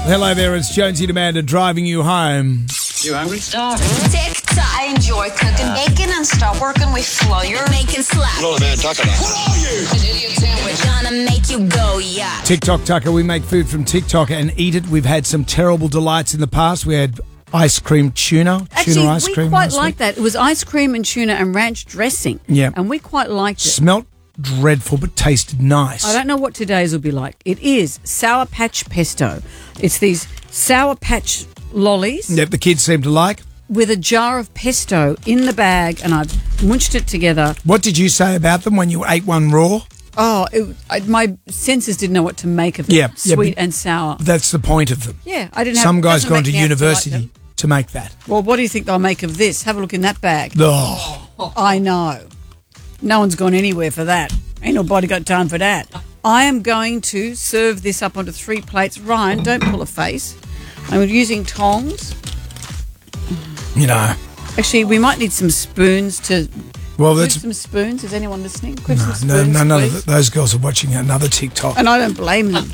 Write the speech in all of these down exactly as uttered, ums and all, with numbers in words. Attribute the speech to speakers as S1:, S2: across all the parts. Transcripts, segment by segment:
S1: Hello there, it's Jonesy and Amanda driving you home.
S2: You hungry?
S3: Starving. TikTok. I enjoy cooking bacon and stop working with flour. Making slap.
S2: Hello, man. Tucker. What are you?
S3: An idiot sandwich. Gonna make you go, yeah.
S1: TikTok Tucker, we make food from TikTok and eat it. We've had some terrible delights in the past. We had ice cream tuna,
S4: Actually,
S1: tuna ice
S4: we
S1: cream.
S4: quite
S1: last
S4: liked
S1: week.
S4: that. It was ice cream and tuna and ranch dressing.
S1: Yeah.
S4: And we quite liked it.
S1: Smelt dreadful, but tasted nice.
S4: I don't know what today's will be like. It is Sour Patch Pesto. It's these Sour Patch lollies
S1: Yep, the kids seem to like.
S4: with a jar of pesto in the bag, and I've munched it together.
S1: What did you say about them when you ate one raw?
S4: Oh, it, I, my senses didn't know what to make of it.
S1: Yeah, yeah,
S4: Sweet
S1: but-
S4: and sour.
S1: That's the point of them.
S4: Yeah, I didn't have...
S1: Some guys
S4: doesn't
S1: gone
S4: make
S1: to
S4: me have like
S1: university
S4: them.
S1: to make that.
S4: Well, what do you think they'll make of this? Have a look in that bag.
S1: Oh,
S4: I know. No one's gone anywhere for that. Ain't nobody got time for that. I am going to serve this up onto three plates. Ryan, don't pull a face. I'm using tongs.
S1: you know.
S4: Actually, we might need some spoons to...
S1: Well,
S4: Grab
S1: that's
S4: some spoons. Is anyone listening? Grab
S1: no,
S4: some
S1: no,
S4: spoons,
S1: no, none of
S4: please.
S1: th- those girls are watching another TikTok.
S4: And I don't blame them.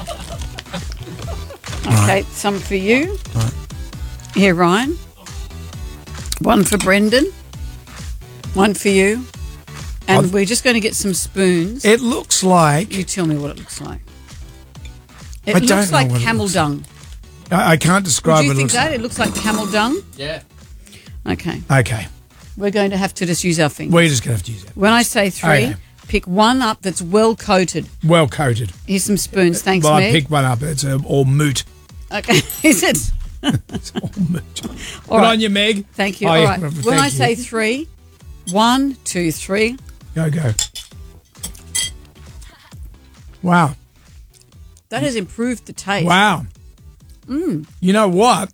S4: Okay, some for you.
S1: Right.
S4: Here, Ryan. One for Brendan. One for you. And
S1: I've-
S4: we're just going to get some spoons.
S1: It looks like
S4: You tell me what it looks like. It
S1: I
S4: looks
S1: don't know
S4: like
S1: what it
S4: camel
S1: looks
S4: dung.
S1: I, I can't describe
S4: Do you
S1: what it
S4: think
S1: looks
S4: that? It looks like camel dung?
S2: Yeah.
S4: Okay.
S1: like. Okay,
S4: We're going to have to just use our fingers.
S1: we're just going to have to use it.
S4: When I say three,
S1: Okay.
S4: pick one up that's well coated.
S1: Well coated.
S4: Here's some spoons. Thanks,
S1: Well, I
S4: Meg.
S1: picked one up. It's uh, all moot.
S4: Okay. Is it?
S1: It's all moot.
S4: All
S1: Good
S4: right.
S1: on you, Meg.
S4: Thank you.
S1: Oh,
S4: All
S1: yeah,
S4: right.
S1: thank
S4: When I
S1: you.
S4: say three, one, two, three.
S1: Go, go. Wow.
S4: That has improved the taste.
S1: Wow. Mm. You know what?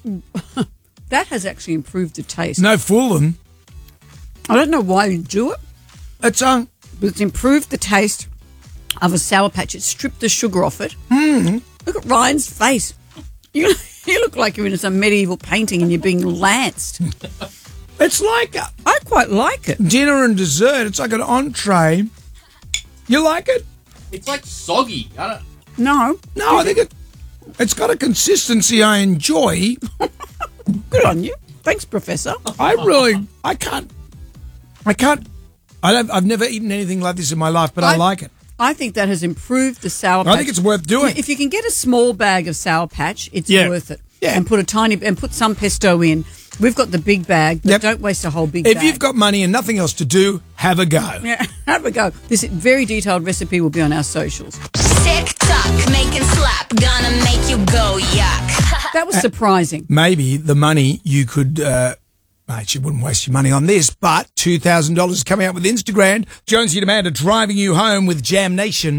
S4: That has actually improved the taste.
S1: No fooling.
S4: I don't know why you do it,
S1: It's um,
S4: but it's improved the taste of a Sour Patch. It's stripped the sugar off it.
S1: Mm.
S4: Look at Ryan's face. You, you look like you're in some medieval painting and you're being lanced.
S1: it's like a
S4: I quite like it.
S1: dinner and dessert. It's like an entree. You like it?
S2: It's like soggy. I don't.
S4: No,
S1: No, I think it. It's got a consistency I enjoy.
S4: good on you. Thanks, Professor.
S1: I really, I can't, I can't. I don't. I've never eaten anything like this in my life, but I,
S4: I-
S1: like it.
S4: I think that has improved the Sour Patch.
S1: I think it's worth doing.
S4: If you can get a small bag of Sour Patch, it's
S1: Yeah.
S4: worth it.
S1: Yeah.
S4: And put a tiny and put some pesto in. We've got the big bag, but
S1: Yep.
S4: don't waste a whole big
S1: If
S4: bag.
S1: you've got money and nothing else to do, have a go.
S4: Yeah, have a go. This very detailed recipe will be on our socials.
S3: TikTok. Making slap. Gonna make you go, yuck.
S4: That was surprising.
S1: Maybe the money you could. Uh, Mate, you wouldn't waste your money on this, but two thousand dollars is coming out with Instagram. Jonesy and Amanda driving you home with Jam Nation.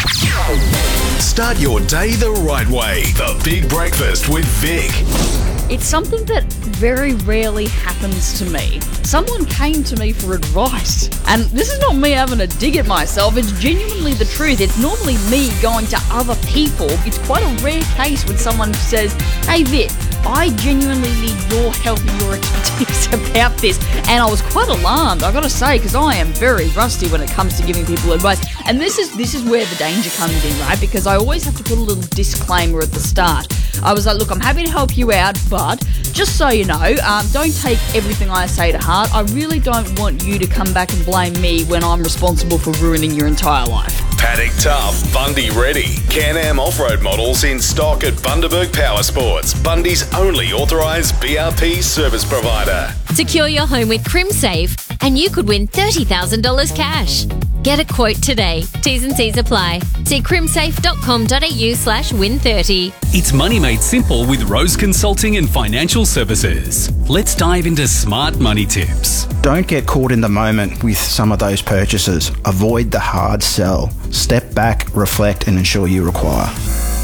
S5: Start your day the right way. The Big Breakfast with Vic.
S6: It's something that very rarely happens to me. Someone came to me for advice. And this is not me having a dig at myself, it's genuinely the truth. It's normally me going to other people. It's quite a rare case when someone says, hey Vic, I genuinely need your help and your expertise about this. And I was quite alarmed, I gotta say, because I am very rusty when it comes to giving people advice. And this is this is where the danger comes in, right? Because I always have to put a little disclaimer at the start. I was like, look, I'm happy to help you out, but just so you know, um, don't take everything I say to heart. I really don't want you to come back and blame me when I'm responsible for ruining your entire life.
S5: Paddock Tough, Bundy Ready. Can-Am off-road models in stock at Bundaberg Power Sports, Bundy's only authorised B R P service provider.
S7: Secure your home with CrimSafe and you could win thirty thousand dollars cash. Get a quote today. T's and C's apply. See crimsafe.com.au slash win 30.
S8: It's money made simple with Rose Consulting and Financial Services. Let's dive into smart money tips.
S9: Don't get caught in the moment with some of those purchases. Avoid the hard sell. Step back, reflect, and ensure you require.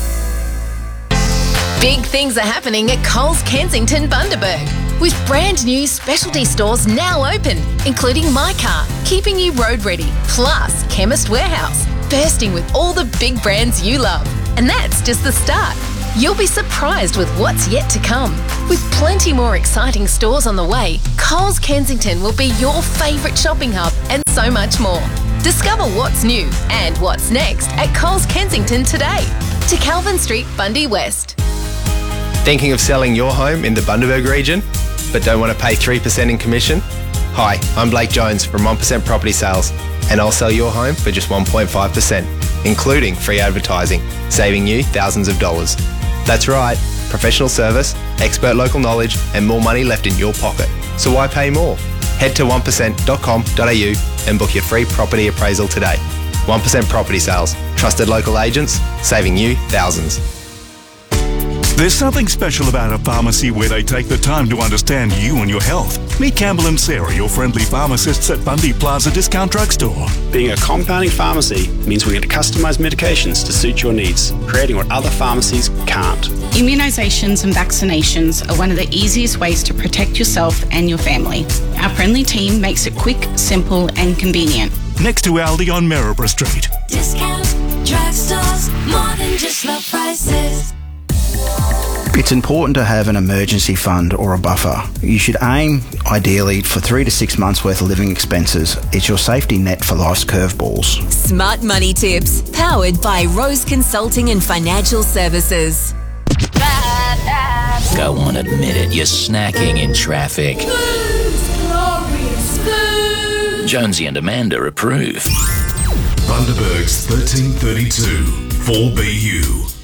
S10: Big things are happening at Coles Kensington Bundaberg, with brand new specialty stores now open, including My Car, keeping you road ready, plus Chemist Warehouse, bursting with all the big brands you love. And that's just the start. You'll be surprised with what's yet to come. With plenty more exciting stores on the way, Coles Kensington will be your favourite shopping hub and so much more. Discover what's new and what's next at Coles Kensington today. To Calvin Street, Bundy West.
S11: Thinking of selling your home in the Bundaberg region, but don't want to pay three percent in commission? Hi, I'm Blake Jones from one percent Property Sales, and I'll sell your home for just one point five percent, including free advertising, saving you thousands of dollars. That's right, professional service, expert local knowledge, and more money left in your pocket. So why pay more? Head to one percent dot com dot a u and book your free property appraisal today. one percent Property Sales, trusted local agents, saving you thousands.
S12: There's something special about a pharmacy where they take the time to understand you and your health. Meet Campbell and Sarah, your friendly pharmacists at Bundy Plaza Discount Drugstore.
S13: Being a compounding pharmacy means we get to customise medications to suit your needs, creating what other pharmacies can't.
S14: Immunisations and vaccinations are one of the easiest ways to protect yourself and your family. Our friendly team makes it quick, simple and convenient.
S12: Next to Aldi on Maryborough Street.
S15: Discount drugstores, more than just low prices.
S9: It's important to have an emergency fund or a buffer. You should aim, ideally, for three to six months' worth of living expenses. It's your safety net for life's curveballs.
S10: Smart Money Tips, powered by Rose Consulting and Financial Services.
S16: Go on, admit it, you're snacking in traffic.
S15: Glorious food.
S16: Jonesy and Amanda approve.
S17: Bundaberg's thirteen thirty-two four B U.